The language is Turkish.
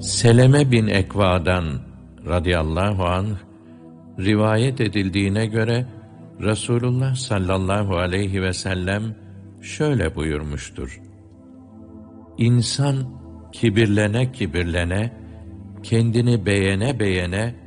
Seleme bin Ekva'dan radıyallahu anh rivayet edildiğine göre Resulullah sallallahu aleyhi ve sellem şöyle buyurmuştur: İnsan kibirlene kibirlene, kendini beğene beğene